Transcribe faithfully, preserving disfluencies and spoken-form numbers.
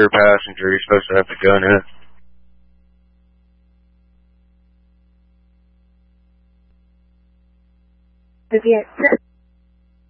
you're a passenger, you're supposed to have the gun in. The